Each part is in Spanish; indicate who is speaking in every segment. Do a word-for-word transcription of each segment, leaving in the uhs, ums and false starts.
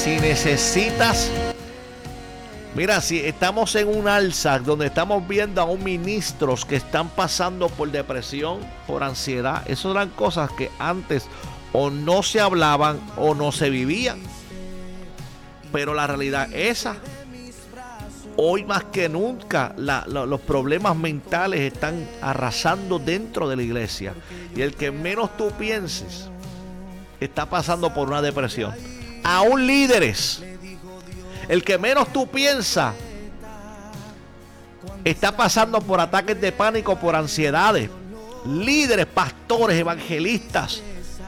Speaker 1: Si necesitas, mira, si estamos en un alza donde estamos viendo a un ministros que están pasando por depresión, por ansiedad, esas eran cosas que antes o no se hablaban o no se vivían. Pero la realidad esa, hoy más que nunca, la, la, los problemas mentales están arrasando dentro de la iglesia. Y el que menos tú pienses está pasando por una depresión. Aún líderes, el que menos tú piensas está pasando por ataques de pánico, por ansiedades. Líderes, pastores, evangelistas,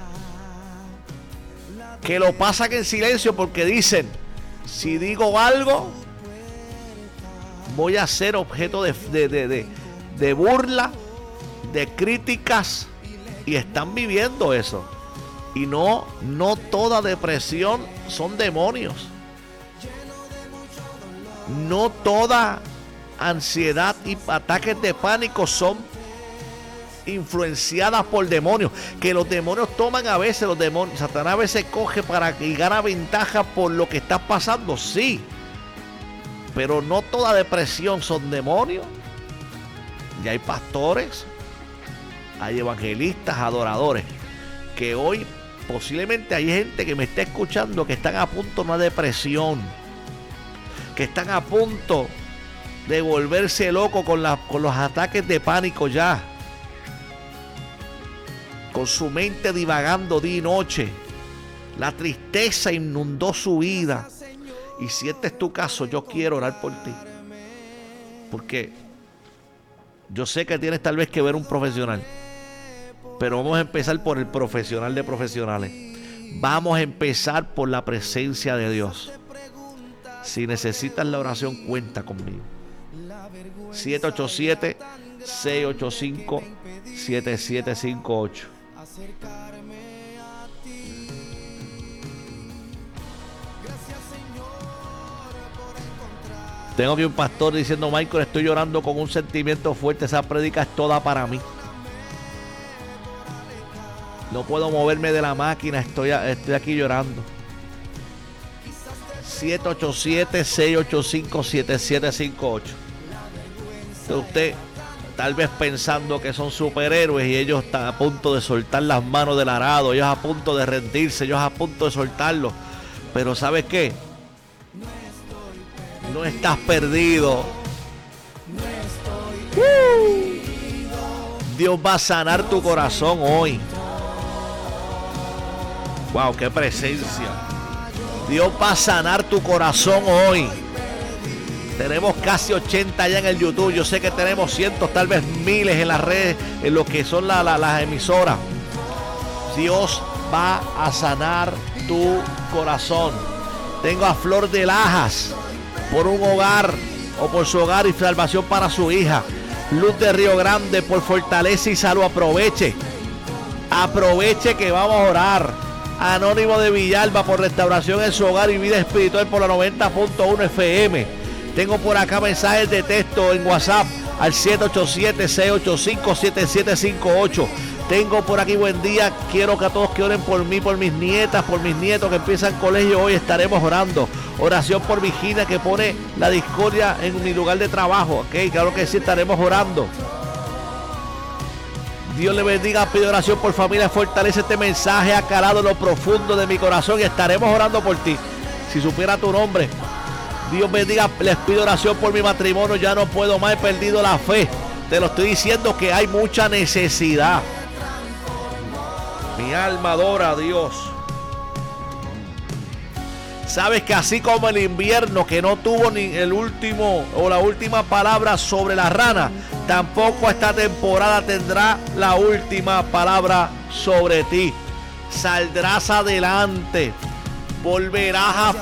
Speaker 1: que lo pasan en silencio porque dicen, si digo algo, voy a ser objeto de, de, de, de, de burla, de críticas, y están viviendo eso. Y no, no toda depresión son demonios. No toda ansiedad y ataques de pánico son influenciadas por demonios. Que los demonios toman a veces, los demonios, Satanás a veces coge para que gana ventaja por lo que está pasando, sí. Pero no toda depresión son demonios. Y hay pastores, hay evangelistas, adoradores, que hoy posiblemente hay gente que me está escuchando que están a punto de una depresión, que están a punto de volverse loco con, la, con los ataques de pánico ya, con su mente divagando día y noche. La tristeza inundó su vida. Y si este es tu caso, yo quiero orar por ti, porque yo sé que tienes tal vez que ver un profesional, pero vamos a empezar por el profesional de profesionales. Vamos a empezar por la presencia de Dios. Si necesitas la oración, cuenta conmigo. siete ocho siete, seis ocho cinco, siete siete cinco ocho. Tengo aquí un pastor diciendo, Michael, estoy llorando con un sentimiento fuerte. Esa prédica es toda para mí. No puedo moverme de la máquina, estoy, estoy aquí llorando. siete ocho siete, seis ocho cinco, siete siete cinco ocho. Entonces usted tal vez pensando que son superhéroes y ellos están a punto de soltar las manos del arado, ellos a punto de rendirse, ellos a punto de soltarlo. Pero ¿sabes qué? No estás perdido. Uh, Dios va a sanar tu corazón hoy. Wow, qué presencia. Dios va a sanar tu corazón hoy. Tenemos casi ochenta ya en el YouTube. Yo sé que tenemos cientos, tal vez miles en las redes, en lo que son la, la, las emisoras. Dios va a sanar tu corazón. Tengo a Flor de Lajas por un hogar o por su hogar y salvación para su hija. Luz de Río Grande por fortaleza y salud. Aproveche. Aproveche que vamos a orar. Anónimo de Villalba por restauración en su hogar y vida espiritual por la noventa punto uno F M. Tengo por acá mensajes de texto en WhatsApp al siete ocho siete, seis ocho cinco, siete siete cinco ocho. Tengo por aquí, buen día, quiero que a todos que oren por mí, por mis nietas, por mis nietos que empiezan colegio hoy, estaremos orando. Oración por Virginia que pone la discordia en mi lugar de trabajo, ok, claro que sí, estaremos orando. Dios le bendiga, pido oración por familia, fortalece este mensaje, ha calado en lo profundo de mi corazón y estaremos orando por ti. Si supiera tu nombre. Dios bendiga, les pido oración por mi matrimonio, ya no puedo más, he perdido la fe. Te lo estoy diciendo que hay mucha necesidad. Mi alma adora a Dios. Sabes que así como el invierno que no tuvo ni el último o la última palabra sobre la rana, tampoco esta temporada tendrá la última palabra sobre ti. Saldrás adelante, volverás a